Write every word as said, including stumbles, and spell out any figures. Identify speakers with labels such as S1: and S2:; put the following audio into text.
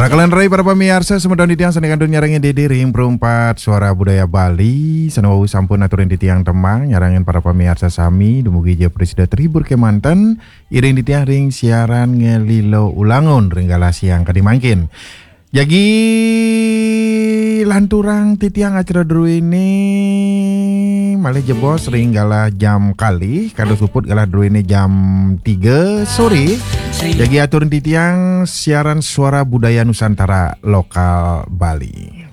S1: Rakalan rai para pemirsa semedon di tiang sanikan nyarangin dede ring perempat suara budaya Bali sanawu sampun aturin di tiang temang nyarangin para pemirsa sami dumugi je presiden terhibur kemanten iring di tiang ring siaran ngelilo ulangun ringgala siang kadimangkin. Jadi lanturang titiang acara dulu ini malih jebos ringgala jam kali kalau suput galah dulu ini jam tiga sore. Jadi aturin titiang siaran suara budaya Nusantara lokal Bali.